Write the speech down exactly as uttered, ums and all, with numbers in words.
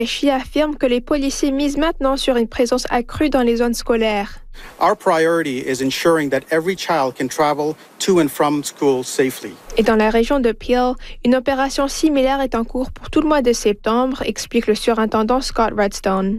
Xi affirme que les policiers misent maintenant sur une présence accrue dans les zones scolaires. Our priority is ensuring that every child can travel to and from school safely. Et dans la région de Peel, une opération similaire est en cours pour tout le mois de septembre, explique le surintendant Scott Redstone.